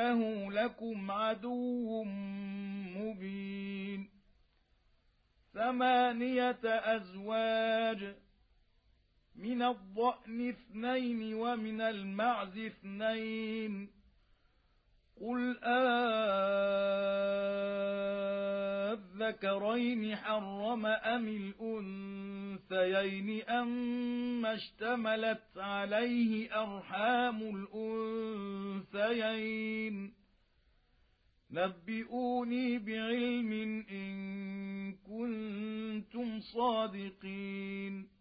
إنه لكم عدو مبين 8 أزواج من الضأن 2 ومن المعز 2 قل أذكرين حرم أم الأنثيين أما اشتملت عليه أرحام الأنثيين نبئوني بعلم إن كنتم صادقين